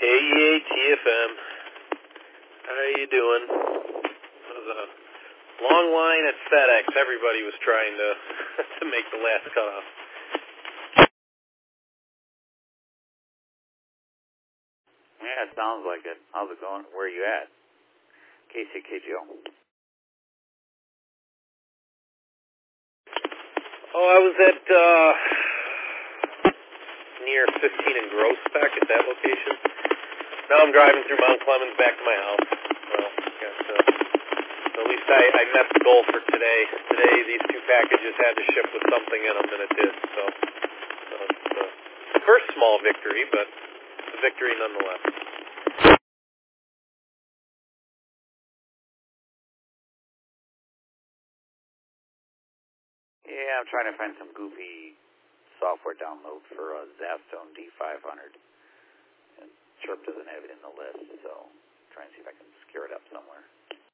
Hey, TFM. How are you doing? It was a long line at FedEx. Everybody was trying to to make the last cutoff. Yeah, it sounds like it. How's it going? Where are you at? KCKGO. Oh, I was at near 15 and Grossbeck at that location. Now I'm driving through Mount Clemens back to my house. Well, so at least I met the goal for today. Today, these two packages had to ship with something in them, and it did. So it's the first small victory, but a victory nonetheless. Yeah, I'm trying to find some goofy software download for Zapstone D500. And Chirp doesn't have it in the list, so trying to see if I can scare it up somewhere.